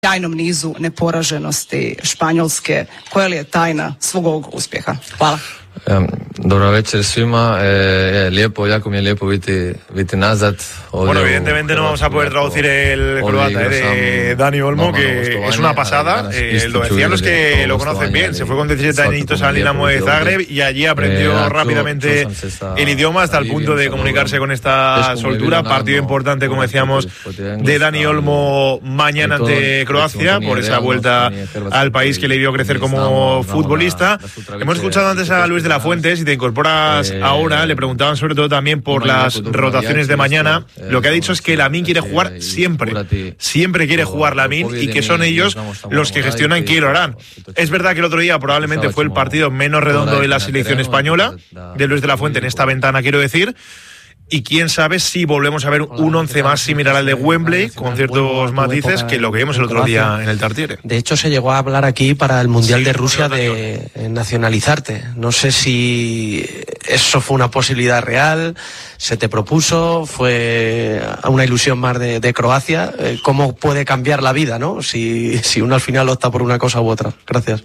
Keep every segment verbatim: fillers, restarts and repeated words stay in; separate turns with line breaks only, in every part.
sjajnom nizu neporaženosti Španjolske. Koja li je tajna svog ovog uspjeha? Hvala.
Um, dobro večer svima, eh, lijepo, jako mi je lijepo biti, biti nazad.
Bueno, evidentemente no vamos a poder traducir el croata eh, de Dani Olmo, que es una pasada, eh, lo decían los que lo conocen bien, se fue con diecisiete añitos al Dinamo de Zagreb y allí aprendió rápidamente el idioma hasta el punto de comunicarse con esta soltura. Partido importante, como decíamos, de Dani Olmo mañana ante Croacia, por esa vuelta al país que le vio crecer como futbolista. Hemos escuchado antes a Luis de la Fuente, si te incorporas eh, ahora, le preguntaban sobre todo también por las rotaciones de mañana. Lo que ha dicho es que Lamine quiere jugar siempre, siempre quiere jugar Lamine y que son ellos los que gestionan quién lo harán. Es verdad que el otro día probablemente fue el partido menos redondo de la selección española, de Luis de la Fuente en esta ventana, quiero decir. Y quién sabe si volvemos a ver un once más similar al de Wembley, con ciertos matices, que lo que vimos el otro día en el Tartiere.
De hecho, se llegó a hablar aquí para el Mundial sí, de Rusia de nacionalizarte. No sé si eso fue una posibilidad real, se te propuso, fue una ilusión más de, de Croacia. ¿Cómo puede cambiar la vida, no? Si, si uno al final opta por una cosa u otra. Gracias.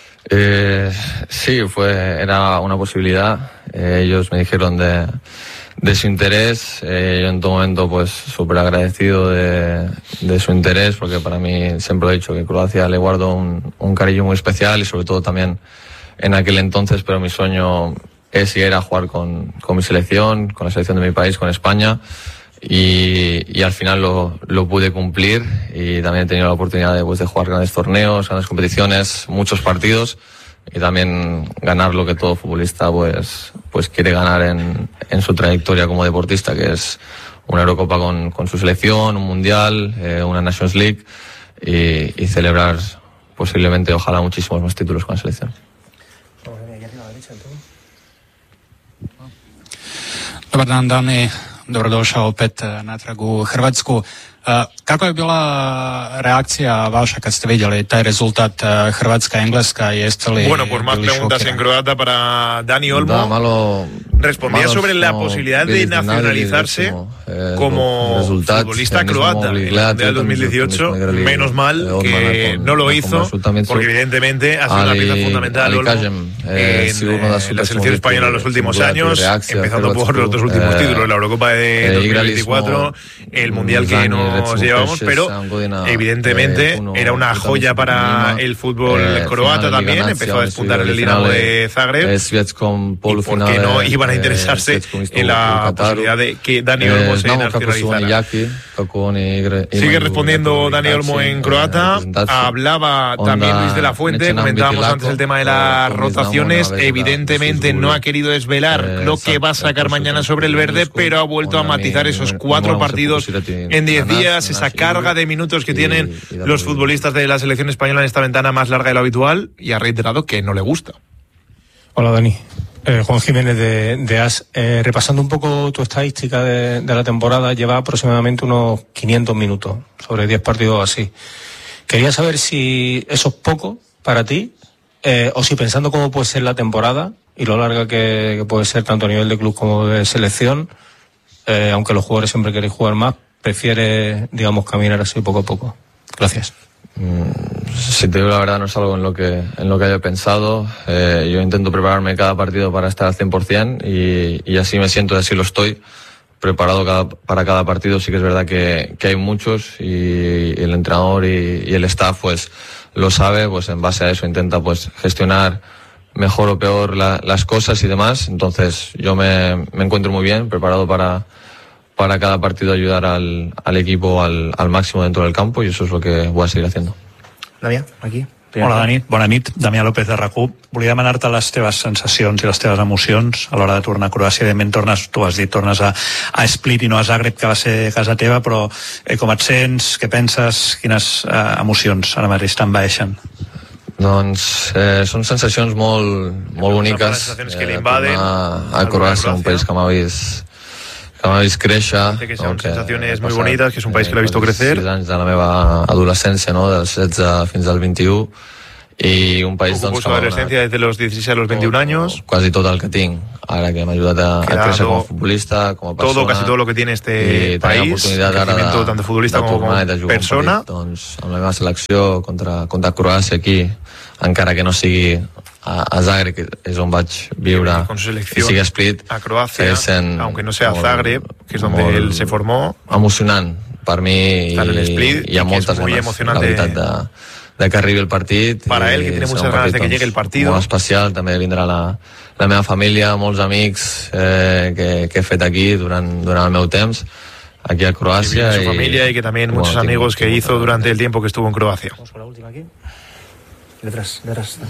Eh, sí, fue, era una posibilidad. Eh, ellos me dijeron de... de su interés, eh, yo en todo momento pues súper agradecido de, de su interés, porque para mí siempre he dicho que Croacia le guardo un, un cariño muy especial y sobre todo también en aquel entonces, pero mi sueño es y era jugar con, con mi selección, con la selección de mi país, con España, y, y al final lo, lo pude cumplir y también he tenido la oportunidad de, pues, de jugar grandes torneos, grandes competiciones, muchos partidos. Y también ganar lo que todo futbolista pues, pues quiere ganar en, en su trayectoria como deportista, que es una Eurocopa con, con su selección, un Mundial, eh, una Nations League y, y celebrar posiblemente, ojalá, muchísimos más títulos con la selección.
Dobar dan, Dani. Dobrodošao opet natrag u Hrvatsku. Kako je bila reakcija vaša kad ste vidjeli taj rezultat Hrvatska-Engleska? Jeste li
Bueno, pues más preguntas en croata para Dani Olmo.
Da, malo,
Respondía
malo
sobre la posibilidad de nacionalizarse
eh,
como futbolista croata en el Mundial dos mil dieciocho. Menos mal que no lo hizo, porque evidentemente ha sido una pieza fundamental Olmo en la selección española en los últimos años, empezando por los dos últimos títulos, la Eurocopa de dos mil veinticuatro, el Mundial que nos llevamos, pero evidentemente era una joya para el fútbol croata también. Empezó a despuntar en el Dinamo de Zagreb y por qué no iban a interesarse en la posibilidad de que Dani Olmo se nacionalizara. Sigue respondiendo Dani Olmo en croata. Hablaba también Luis de la Fuente, comentábamos antes el tema de las rotaciones. Evidentemente no ha querido desvelar lo que va a sacar mañana sobre el verde, pero ha vuelto a matizar esos cuatro partidos en diez días, esa carga de minutos que tienen los futbolistas de la selección española en esta ventana más larga de lo habitual, y ha reiterado que no le gusta.
Hola, Dani. Eh, Juan Jiménez de, de AS. Eh, repasando un poco tu estadística de, de la temporada, lleva aproximadamente unos quinientos minutos, sobre diez partidos así. Quería saber si eso es poco para ti, eh, o si pensando cómo puede ser la temporada y lo larga que, que puede ser tanto a nivel de club como de selección, eh, aunque los jugadores siempre quieren jugar más, prefiere, digamos, caminar así poco a poco. Gracias.
Si te digo la verdad, no es algo en lo que en lo que haya pensado. Eh, yo intento prepararme cada partido para estar al cien por ciento y, y así me siento y así lo estoy, preparado cada, para cada partido. Sí que es verdad que, que hay muchos y, y el entrenador y, y el staff pues lo sabe, pues en base a eso intenta pues gestionar mejor o peor la, las cosas y demás. Entonces yo me, me encuentro muy bien, preparado para para cada partido ayudar al, al equipo al, al máximo dentro del campo, y eso és el que voy a seguir haciendo.
Damià, aquí.
Hola, Dani. Bona nit. Damià López, de RAC u. Volia demanar-te les teves sensacions i les teves emocions a l'hora de tornar a Croàcia. Evidentment, tornes, tu has dit, tornes a, a Split i no a Zagreb, que va ser casa teva, però eh, com et sents, què penses, quines eh, emocions ara mateix t'envaeixen?
Doncs eh, són sensacions molt, molt boniques. Eh, tornar a Croàcia, un país que m'ha vist que m'ha vist créixer,
que son no, sensaciones muy bonitas, que es un país que l'ha visto crecer.
sis anys de la meva adolescència, no? Dels setze fins al vint-i-u, i un país
doncs, que adolescencia desde los dieciséis a los veintiún años.
Quasi tot el que tinc, ara que m'ha ajudat a, a créixer com a futbolista, com a persona.
Todo, casi todo lo que tiene este país, crecimiento tanto futbolista como, como persona.
Partit, doncs, amb la meva selecció contra, contra Croàcia aquí, encara que no sigui a, a Zagreb, que és on vaig viure, i sigui Split,
a Croàcia, aunque no sea Zagreb, que és donde él se formó.
Emocionant per mi, i,
Split,
hi ha moltes ganes, la veritat, de, de que arribi el partit.
Para él, que tiene muchas ganas de que llegue el partido.
Molt especial, també vindrà la, la meva família, molts amics eh, que, que he fet aquí durant, durant el meu temps, aquí a Croacia.
Y su familia, y que también muchos bueno, amigos que hizo durante el tiempo que estuvo en Croacia.
Vamos por la última aquí. Detrás, detrás.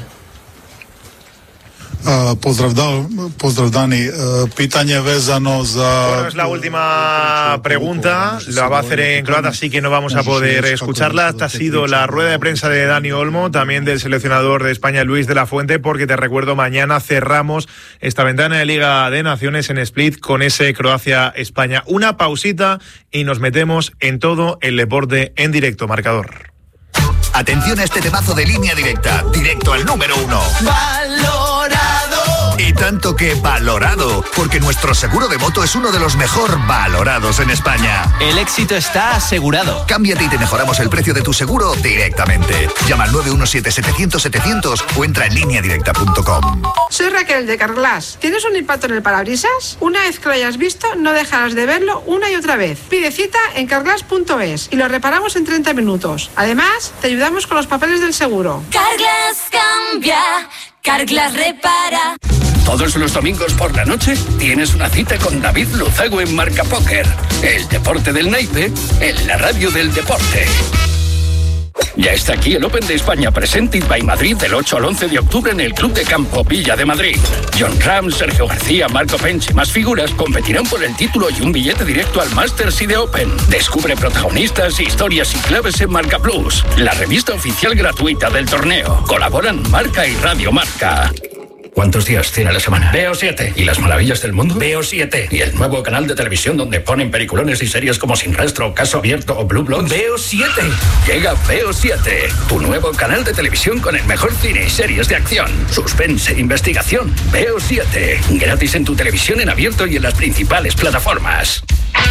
Uh, pozdrav, da, pozdrav Dani, uh, pitanje vezano za...
Bueno, es la última pregunta, la va a hacer en croata, así que no vamos a poder escucharla. Esta ha sido la rueda de prensa de Dani Olmo, también del seleccionador de España, Luis de la Fuente, porque te recuerdo, mañana cerramos esta ventana de Liga de Naciones en Split con ese Croacia-España. Una pausita y nos metemos en todo el deporte en directo. Marcador.
Atención a este temazo de Línea Directa, directo al número uno. ¡Valorado! Y tanto que valorado, porque nuestro seguro de moto es uno de los mejor valorados en España.
El éxito está asegurado.
Cámbiate y te mejoramos el precio de tu seguro directamente. Llama al nueve uno siete, setecientos, setecientos o entra en línea directa punto com.
Soy Raquel de Carglass. ¿Tienes un impacto en el parabrisas? Una vez que lo hayas visto, no dejarás de verlo una y otra vez. Pide cita en carglass punto es y lo reparamos en treinta minutos. Además, te ayudamos con los papeles del seguro.
Carglass cambia, Carglass repara.
Todos los domingos por la noche tienes una cita con David Luzago en Marca Póker. El deporte del naipe en la radio del deporte. Ya está aquí el Open de España Presented by Madrid del ocho al once de octubre en el Club de Campo Villa de Madrid. John Ram, Sergio García, Marco Pench y más figuras competirán por el título y un billete directo al Masters y de Open. Descubre protagonistas, historias y claves en Marca Plus, la revista oficial gratuita del torneo. Colaboran Marca y Radio Marca. ¿Cuántos días tiene la semana? Veo siete. ¿Y las maravillas del mundo? Veo siete. ¿Y el nuevo canal de televisión donde ponen peliculones y series como Sin Rastro, Caso Abierto o Blue Bloods? Veo siete. Llega Veo siete, tu nuevo canal de televisión con el mejor cine y series de acción, suspense, investigación. Veo siete. Gratis en tu televisión en abierto y en las principales plataformas.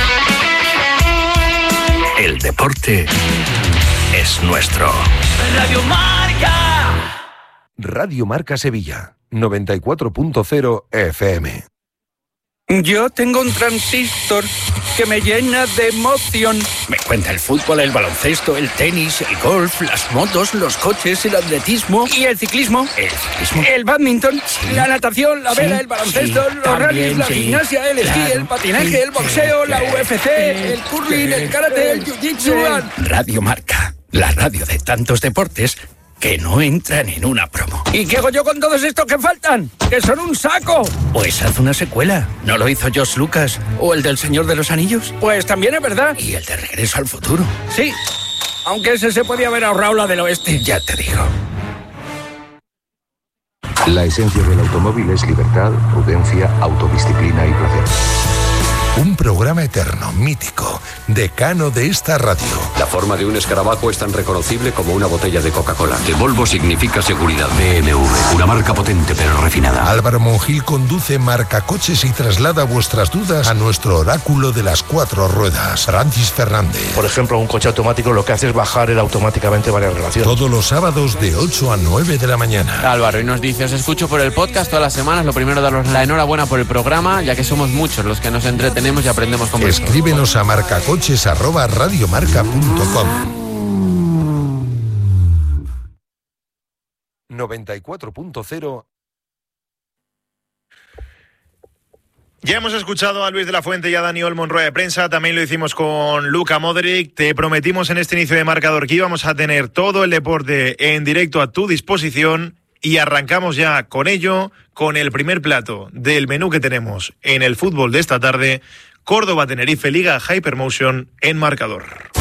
El deporte es nuestro.
Radio Marca.
Radio Marca Sevilla. noventa y cuatro punto cero F M.
Yo tengo un transistor que me llena de emoción. Me cuenta el fútbol, el baloncesto, el tenis, el golf, las motos, los coches, el atletismo y el ciclismo. El ciclismo. El badminton, sí. La natación, la vela, sí. El baloncesto, sí. Los rallies, la sí. Gimnasia, el esquí, claro. El patinaje, sí. El boxeo, sí. La U F C, el curling, el karate, el jiu-jitsu. Radio Marca, la radio de tantos deportes que no entran en una promo. ¿Y qué hago yo con todos estos que faltan? ¡Que son un saco! Pues haz una secuela. ¿No lo hizo George Lucas? ¿O el del Señor de los Anillos? Pues también es verdad. ¿Y el de Regreso al Futuro? Sí, aunque ese se podía haber ahorrado la del oeste. Ya te digo.
La esencia del automóvil es libertad, prudencia, autodisciplina y placer. Un programa eterno, mítico, decano de esta radio.
La forma de un escarabajo es tan reconocible como una botella de Coca-Cola. De Volvo significa seguridad. B M W, una marca potente pero refinada.
Álvaro Monjil conduce Marca Coches y traslada vuestras dudas a nuestro oráculo de las cuatro ruedas, Francis Fernández.
Por ejemplo, un coche automático lo que hace es bajar él automáticamente varias relaciones.
Todos los sábados de ocho a nueve de la mañana.
Álvaro, y nos dice, os escucho por el podcast todas las semanas. Lo primero, daros la enhorabuena por el programa, ya que somos muchos los que nos entretenemos y aprendemos con vosotros.
Escríbenos a marcacoches arroba radiomarca punto com. noventa y cuatro punto cero.
Ya hemos escuchado a Luis de la Fuente y a Dani Olmo en rueda de prensa, también lo hicimos con Luka Modric. Te prometimos en este inicio de marcador que íbamos a tener todo el deporte en directo a tu disposición y arrancamos ya con ello, con el primer plato del menú que tenemos en el fútbol de esta tarde, Córdoba-Tenerife Liga Hypermotion en marcador.